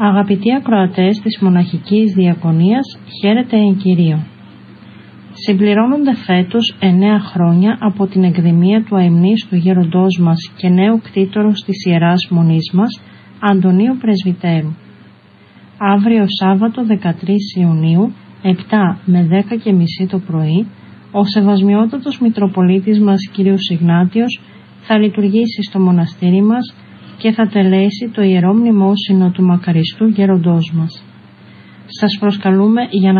Αγαπητοί ακροατές της Μοναχικής Διακονίας, χαίρετε εν Κυρίω. Συμπληρώνονται φέτος 9 χρόνια από την εκδημία του αημνίστου γέροντός μας και νέου κτήτορος της Ιεράς Μονής μας, Αντωνίου Πρεσβυτέρου. Αύριο Σάββατο 13 Ιουνίου, 7 με 10:30 το πρωί, ο Σεβασμιότατος Μητροπολίτης μας Κύριος Ιγνάτιος θα λειτουργήσει στο μοναστήρι μας και θα τελέσει το Ιερό Μνημόσυνο του Μακαριστού Γέροντός μας. Σας προσκαλούμε για να